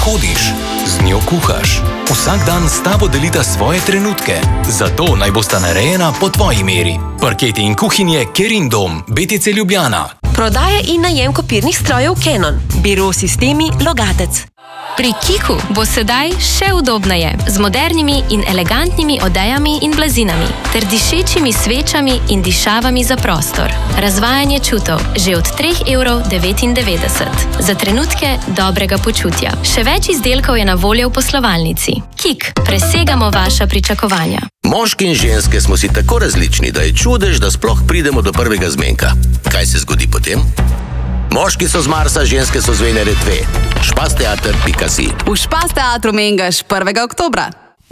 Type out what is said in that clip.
hodiš, z njo kuhaš. Vsak dan s tabo delita svoje trenutke, zato naj bosta narejena po tvoji meri. Parketi in kuhinje Kerindom, BTC Ljubljana. Prodaja in najem kopirnih strojev Canon. Biro sistemi Logatec. Pri Kiku bo sedaj še udobneje, z modernimi in elegantnimi odejami in blazinami, ter dišečimi svečami in dišavami za prostor. Razvajanje čutov že od 3,99 €. Za trenutke dobrega počutja. Še več izdelkov je na voljo v poslovalnici. Kik, presegamo vaša pričakovanja. Moški in ženske smo si tako različni, da je čudež, da sploh pridemo do prvega zmenka. Kaj se zgodi potem? Moški so z Marsa, ženske so z Venere 2. Špasteater.si. V Špasteatru Mengaš 1. oktobra.